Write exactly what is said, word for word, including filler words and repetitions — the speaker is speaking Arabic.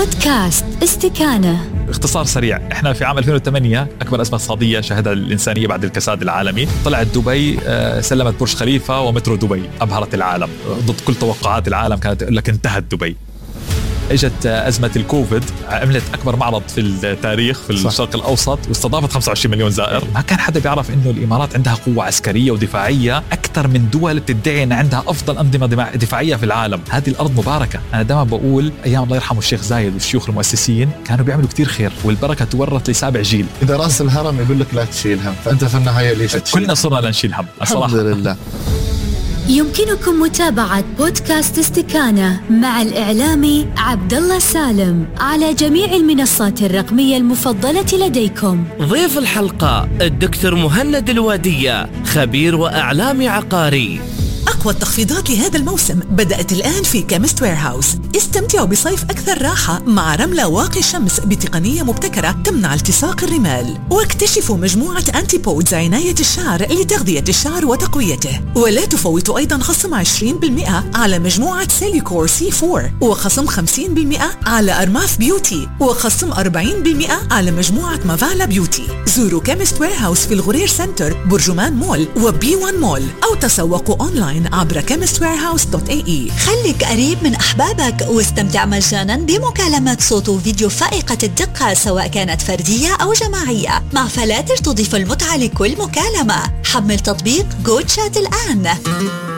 بودكاست استكانة. اختصار سريع، احنا في عام ألفين وثمانية اكبر ازمه اقتصاديه شهدها الانسانيه بعد الكساد العالمي، طلعت دبي سلمت برج خليفه ومترو دبي، ابهرت العالم ضد كل توقعات العالم، كانت تقول لك انتهت دبي. اجت ازمه الكوفيد، عملت اكبر معرض في التاريخ في صح. الشرق الاوسط، واستضافت خمسة وعشرين مليون زائر. ما كان حدا بيعرف انه الامارات عندها قوه عسكريه ودفاعيه اكثر من دول بتدعي ان عندها افضل انظمه دفاعيه في العالم. هذه الارض مباركه. انا دائما بقول ايام الله يرحمه الشيخ زايد والشيوخ المؤسسين كانوا بيعملوا كتير خير، والبركه تورث لسابع جيل. اذا راس الهرم يقول لك لا تشيل هم، فانت في النهايه ليش تشيل؟ كلنا صرنا لنشيل هم الصراحه. الحمد لله. يمكنكم متابعة بودكاست استكانة مع الإعلامي عبد الله سالم على جميع المنصات الرقمية المفضلة لديكم. ضيف الحلقة الدكتور مهند الوادية، خبير وإعلامي عقاري. أقوى التخفيضات لهذا الموسم بدأت الآن في كيمست ويرهاوس. استمتعوا بصيف أكثر راحة مع رملة واقي شمس بتقنية مبتكرة تمنع التصاق الرمال، واكتشفوا مجموعة أنتي بودز عناية الشعر لتغذية الشعر وتقويته. ولا تفوتوا أيضا خصم عشرين بالمئة على مجموعة سيليكور سي فور، وخصم خمسين بالمئة على أرماف بيوتي، وخصم أربعين بالمئة على مجموعة مافالا بيوتي. زوروا كيمست ويرهاوس في الغرير سنتر، برجمان مول وبي وان مول، أو تسوقوا أونلاين عبر كيمست ويرهاوس دوت إيه إي. خليك قريب من أحبابك واستمتع مجانا بمكالمات صوت وفيديو فائقة الدقة، سواء كانت فردية أو جماعية، مع فلاتر تضيف المتعة لكل مكالمة. حمل تطبيق جو تشات الآن.